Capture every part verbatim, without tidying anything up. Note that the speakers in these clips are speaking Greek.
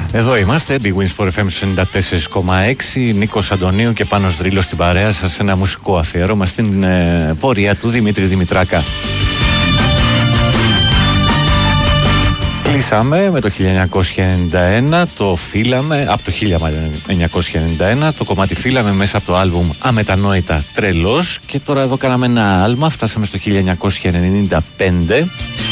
Εδώ είμαστε, Big Wins for εφ εμ ενενήντα τέσσερα κόμμα έξι, Νίκος Αντωνίου και Πάνος Δρύλος στην παρέα σας, ένα μουσικό αφιέρωμα στην ε, πορεία του Δημήτρη Δημητράκα. Κλείσαμε με το χίλια εννιακόσια ενενήντα ένα, το φύλαμε, από το χίλια εννιακόσια ενενήντα ένα, το κομμάτι φύλαμε μέσα από το άλμπουμ Αμετανόητα Τρελός, και τώρα εδώ κάναμε ένα άλμα, φτάσαμε στο χίλια εννιακόσια ενενήντα πέντε.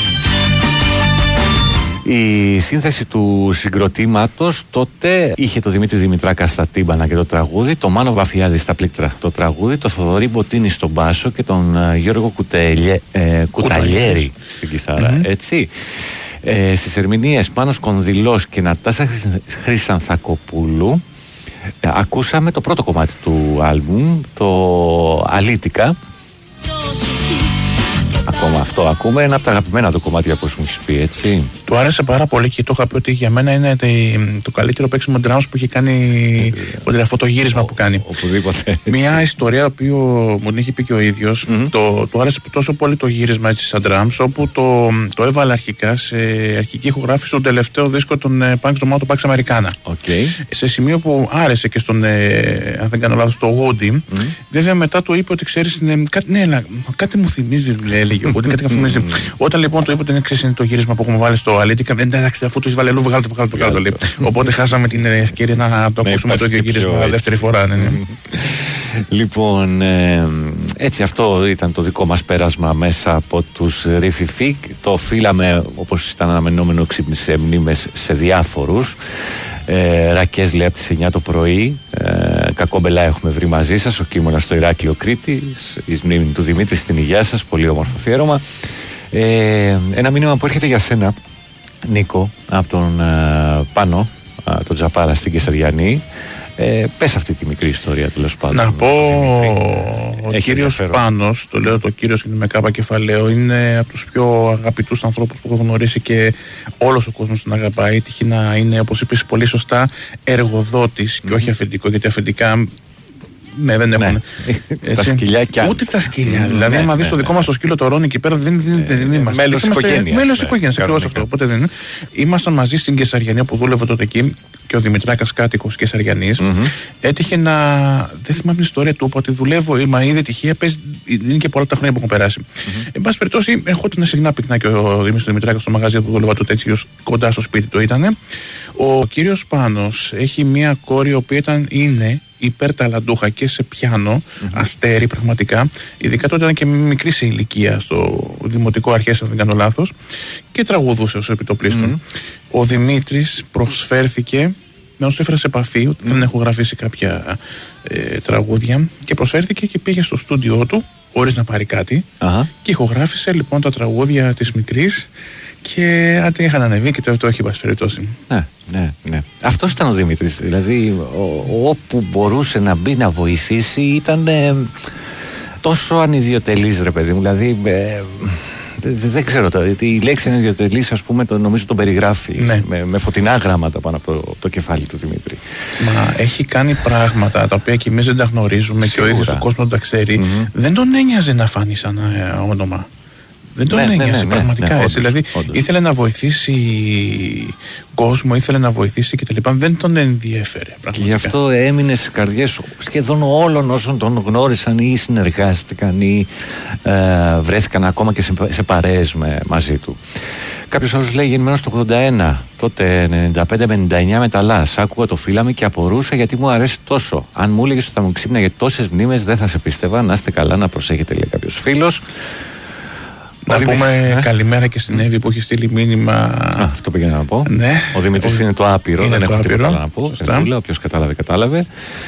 Η σύνθεση του συγκροτήματος τότε είχε το Δημήτρη Δημητράκα στα τύμπανα και το τραγούδι, το Μάνο Βαφιάδη στα πλήκτρα το τραγούδι, το Θοδωρή Μποτίνη στον μπάσο και τον uh, Γιώργο Κουτελιέ, ε, Κουταλιέρη στην κιθάρα, mm-hmm. έτσι. Ε, στις ερμηνείες Πάνος Κονδυλός και Νατάσα Χρυσανθακοπούλου ε, ακούσαμε το πρώτο κομμάτι του άλμπουμ, το Αλήτικα. Ακόμα αυτό ακούμε, ένα από τα αγαπημένα του κομμάτια που μου έχεις πει, έτσι. Του άρεσε πάρα πολύ και το είχα πει ότι για μένα είναι το, το καλύτερο παίξιμο drums που έχει κάνει, ε, αυτό το γύρισμα ο, που κάνει. Οπουδήποτε. Μια ιστορία που μου την έχει πει και ο ίδιος, mm-hmm. το, του άρεσε τόσο πολύ το γύρισμα έτσι σαν drums, όπου το, το έβαλε αρχικά σε αρχική ηχογράφηση στον τελευταίο δίσκο των Punk Zomato Pax Americana. Okay. Σε σημείο που άρεσε και στον, ε, αν δεν κάνω λάθος, το Woody. Mm-hmm. Βέβαια μετά του είπε ότι ξέρεις, ναι, κάτι, ναι, κάτι μου θυμίζει, λέει. Οπότε κάτι mm. Όταν λοιπόν το είπε ότι ξέρεις, είναι το γύρισμα που έχουμε βάλει στο Αλήτικα, δεν εντάξει, αφού το έχει βάλει αλλού, βγάλω το βγάλω το βγάλω το. Οπότε χάσαμε την ευκαιρία να το ακούσουμε το ίδιο γύρισμα δεύτερη φορά. Ναι, ναι. Λοιπόν, ε, έτσι αυτό ήταν το δικό μας πέρασμα μέσα από τους Ριφιφίκ. Το φύλαμε όπως ήταν αναμενόμενο σε μνήμες σε διάφορους. Ε, Ρακές λέει από τις εννιά το πρωί. Ε, Κακόμπελα έχουμε βρει μαζί σας. Ο Κίμωνας στο Ηράκλειο Κρήτης. Εις μνήμη του Δημήτρη στην υγεία σας. Πολύ όμορφο αφιέρωμα. Ε, ένα μήνυμα που έρχεται για σένα, Νίκο, από τον ε, Πάνο, ε, τον Τζαπάρα στην Κεσαριανή. Ε, πες αυτή τη μικρή ιστορία, τέλος πάντων. Να πω, ο κύριος Πάνος, το λέω το κύριος με κάπα κεφαλαίο, είναι από τους πιο αγαπητούς ανθρώπους που έχω γνωρίσει και όλος ο κόσμος τον αγαπάει. Τυχεί να είναι, όπως είπες πολύ σωστά, εργοδότης και mm. όχι αφεντικό, γιατί αφεντικά ναι, δεν έχουν. Ναι. Τα σκυλιά ούτε τα σκυλιά. Mm, δηλαδή, άμα ναι, δεις ναι, το δικό μας το σκύλο το Ρόνι εκεί πέρα, δεν, δεν, δεν, δεν είμαστε. Μέλος της οικογένειας. Μέλος της οικογένειας, ακριβώς αυτό. Οπότε δεν είναι. Ήμασταν μαζί στην Κεσαριανή που δούλευε τότε εκεί και ο Δημητράκας κάτοικος Κεσαριανής. Mm-hmm. Έτυχε να. Δεν θυμάμαι την ιστορία του, ότι δουλεύω, μα είδε τυχαία, είναι και πολλά τα χρόνια που έχουν περάσει. Mm-hmm. Εν πάση περιπτώσει, ερχόταν συχνά πυκνά και ο Δημήτρης Δημητράκας στο μαγαζί που δούλευα τότε έτσι, κοντά στο σπίτι του ήταν. Ο κύριος Πάνος έχει μία κόρη, η οποία ήταν, είναι υπερταλαντούχα και σε πιάνο, mm-hmm. αστέρι πραγματικά. Ειδικά τότε ήταν και μικρή σε ηλικία, στο δημοτικό αρχές, αν δεν κάνω λάθος, και τραγουδούσε ως επιτοπλίστων. Mm-hmm. Ο Δημήτρης προσφέρθηκε, με όσους έφερα σε επαφή, ότι mm-hmm. δεν έχω γραφήσει κάποια ε, τραγούδια, και προσφέρθηκε και πήγε στο στούντιό του, χωρίς να πάρει κάτι, uh-huh. και ηχογράφησε λοιπόν τα τραγούδια της μικρής. Και άντε είχαν ανεβεί και το, το έχει πας περιπτώσει. Ναι, ναι, ναι. Αυτός ήταν ο Δημήτρης. Δηλαδή, ο, ο, όπου μπορούσε να μπει να βοηθήσει ήταν ε, τόσο ανιδιοτελής, ρε παιδί μου. Δηλαδή, ε, δεν, δεν ξέρω τώρα. Η λέξη ανιδιοτελής, ας πούμε, το, νομίζω τον περιγράφει. Ναι. Με, με φωτεινά γράμματα πάνω από το, το κεφάλι του Δημήτρη. Μα έχει κάνει πράγματα τα οποία και εμείς δεν τα γνωρίζουμε. Σίγουρα. Και ο ίδιος ο κόσμος τα ξέρει. Mm-hmm. Δεν τον ένοιαζε να φάνει σαν ε, όνομα. Δεν τον ναι, ένοιασε ναι, ναι, πραγματικά. Ναι, ναι, όντως, δηλαδή όντως. Ήθελε να βοηθήσει κόσμο, ήθελε να βοηθήσει και τα λοιπά. Δεν τον ενδιέφερε. Πραγματικά. Και γι' αυτό έμεινε στις καρδιές σχεδόν όλων όσων τον γνώρισαν ή συνεργάστηκαν ή ε, βρέθηκαν ακόμα και σε, σε παρέες με, μαζί του. Κάποιος άλλος λέει γεννημένος το ογδόντα ένα, τότε ενενήντα πέντε με ενενήντα εννιά μεταλλάς. Άκουγα το φύλαμε και απορούσα γιατί μου αρέσει τόσο. Αν μου έλεγες ότι θα μου ξύπναγε τόσες μνήμες, δεν θα σε πίστευα. Να είστε καλά, να προσέχετε, λέει κάποιος φίλος. Να ο πούμε Δημήτρης, καλημέρα και στην Εύη που έχει στείλει μήνυμα. Α, αυτό πήγαινα να πω. Ναι. Ο Δημήτρης ο... είναι το άπειρο, είναι δεν το έχω άπειρο. τίποτα να πω. Όποιος κατάλαβε, κατάλαβε.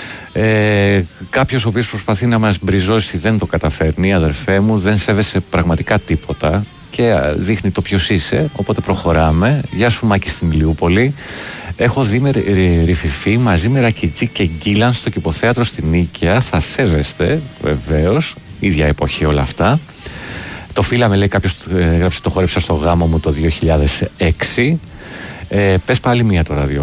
Ε, κάποιος ο οποίος προσπαθεί να μας μπριζώσει δεν το καταφέρνει, αδερφέ μου, δεν σέβεσαι πραγματικά τίποτα και δείχνει το ποιος είσαι, οπότε προχωράμε. Γεια σου Μάκη στην Ηλιούπολη. Έχω δει με Ριφιφί μαζί με Ρακιτζή και Γκίλαν στο Κηποθέατρο στην Νίκαια. Θα σέβεστε, βεβαίως, ίδια εποχή όλα αυτά. Το φύλαμε, λέει κάποιος, έγραψε, το χόρεψα στο γάμο μου το δύο χιλιάδες έξι. Ε, πες πάλι μία τώρα, δύο.